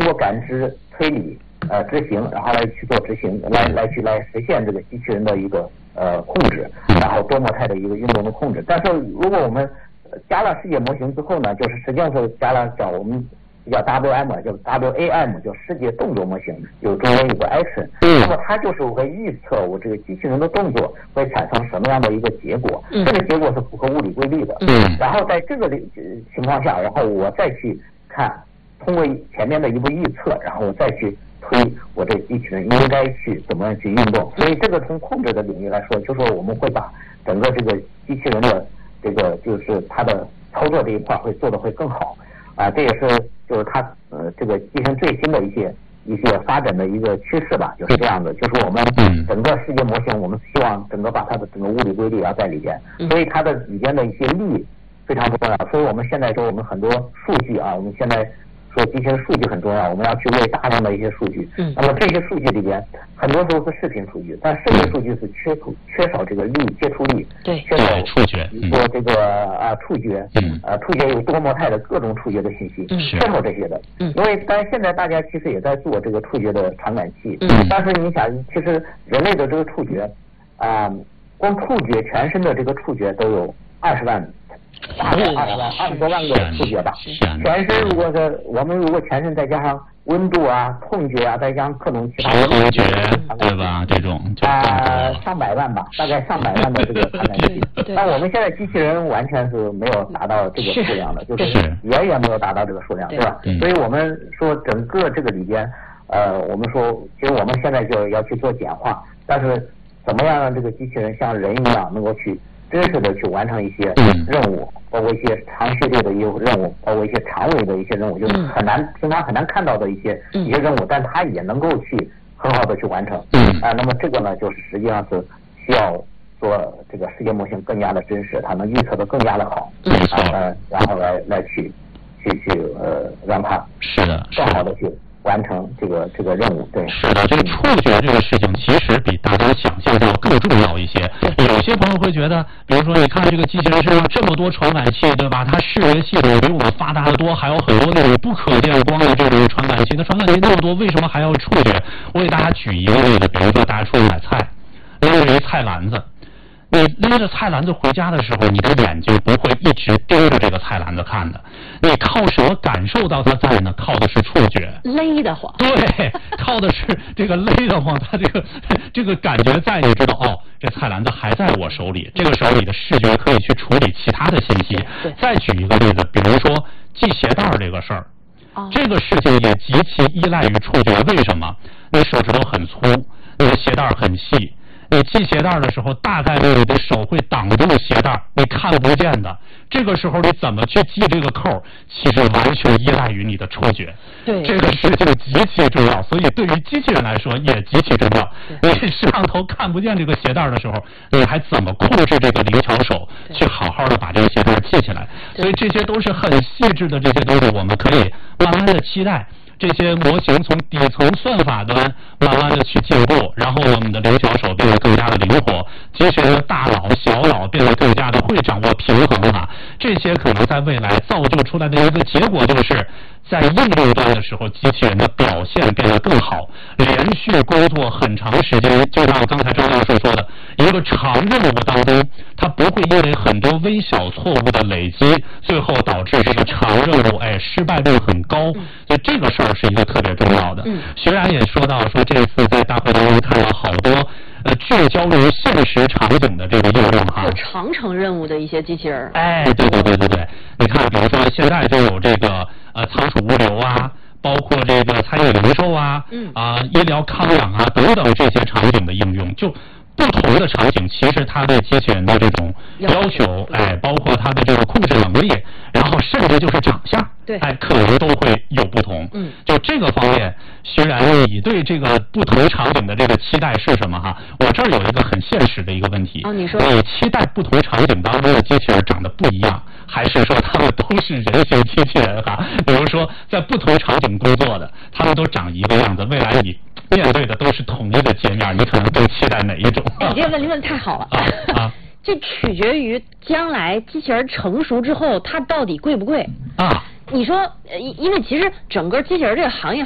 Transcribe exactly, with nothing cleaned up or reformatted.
过感知、推理、呃执行，然后来去做执行，来来去来实现这个机器人的一个呃控制，然后多模态的一个运动的控制。但是如果我们加了世界模型之后呢，就是实际上是加了叫我们叫 W M， 叫 W A M， 叫世界动作模型，有中间有个 action， 那么它就是会预测我这个机器人的动作会产生什么样的一个结果，这个结果是符合物理规律的。然后在这个情况下，然后我再去看，通过前面的一步预测，然后我再去推我这机器人应该去怎么样去运动。所以这个从控制的领域来说，就是说我们会把整个这个机器人的这个就是它的操作这一块会做得会更好啊，这也是就是它呃这个机器人最新的一些一些发展的一个趋势吧，就是这样的。就是我们整个世界模型，我们希望整个把它的整个物理规律要在里边，所以它的里边的一些力非常重要。所以我们现在说我们很多数据啊，我们现在说机器人数据很重要，我们要去喂大量的一些数据。嗯。那么这些数据里边，很多时候是视频数据，但视频数据是缺出缺少这个力接触力， 对， 缺少触觉， 比如说这个啊触觉，嗯，呃触觉有多模态的各种触觉的信息，嗯，缺少这些的。嗯。因为当然现在大家其实也在做这个触觉的传感器，嗯，但是你想，其实人类的这个触觉，啊、呃，光触觉全身的这个触觉都有二十万。大概二十万、二十多万个触觉吧。全身如果是我们如果全身再加上温度啊、痛觉啊，再加上各种其他的触觉，对吧？这种啊、呃，上百万吧，大概上百万的这个传感器。但我们现在机器人完全是没有达到这个数量的，就是远远没有达到这个数量，对吧？所以我们说整个这个里边，呃，我们说其实我们现在就要去做简化，但是怎么样让这个机器人像人一样能够去真实的去完成一些任务，包括一些长序列的一些任务，包括一些长尾的一些任务，就是很难平常很难看到的一些一些任务，但它也能够去很好的去完成。啊，那么这个呢，就是实际上是需要做这个世界模型更加的真实，它能预测的更加的好，啊，呃，然后来来去去去呃让它是的更好的去完成这个这个任务。对， 是的，这个触觉这个事情其实比大家想象的要更重要一些。有些朋友会觉得，比如说你看这个机器人身上这么多传感器，对吧？它视觉系统比我们发达的多，还有很多那种不可见光的这种传感器。那传感器那么多，为什么还要触觉？我给大家举一个例子，比如说大家出去买菜，拎着一菜篮子。你拎着菜篮子回家的时候，你的眼睛不会一直盯着这个菜篮子看的，你靠什么感受到它在呢？靠的是触觉， 勒得慌。 对，靠的是这个勒得慌，它这个这个感觉在，你知道哦，这菜篮子还在我手里，这个时候你的视觉可以去处理其他的信息。再举一个例子，比如说系鞋带这个事儿，哦，这个事情也极其依赖于触觉。为什么？你手指头很粗，你的鞋带很细。你系鞋带的时候，大概率你的手会挡住鞋带，你看不见的。这个时候你怎么去系这个扣，其实完全依赖于你的触觉。 对， 这个事情极其重要，所以对于机器人来说也极其重要。你摄像头看不见这个鞋带的时候，你还怎么控制这个灵巧手去好好的把这个鞋带系起来？所以这些都是很细致的这些东西，我们可以慢慢的期待。这些模型从底层算法端慢慢的去进步，然后我们的灵巧手变得更加的灵活，机器人的大脑小脑变得更加的会掌握平衡啊，这些可能在未来造就出来的一个结果就是在应用端的时候，机器人的表现变得更好，连续工作很长时间，就像刚才张教授说的，一个长任务当中，它不会因为很多微小错误的累积，最后导致这个长任务哎失败率很高，所以这个事儿是一个特别重要的。嗯，徐然也说到说这次在大会当中看到好多呃聚焦于现实场景的这个应用哈， 有长程任务的一些机器人。 哎，对对对对对，你看，比如说现在就有这个呃仓储物流啊，包括这个餐饮零售啊，嗯啊、呃、医疗康养啊等等这些场景的应用，就不同的场景，其实它对机器人的这种要求，哎，包括它的这个控制能力，然后甚至就是长相， 对， 哎，可能都会有不同。嗯，就这个方面，徐然你对这个不同场景的这个期待是什么哈？我这儿有一个很现实的一个问题。 哦，你说。 你期待不同场景当中的机器人长得不一样，还是说他们都是人形机器人哈？比如说在不同场景工作的，他们都长一个样子，未来你面对的都是统一的界面，你可能更期待哪一种？ 你这个问题问太好了啊啊！ 这取决于将来机器人成熟之后，它到底贵不贵啊？ 你说，因因为其实整个机器人这个行业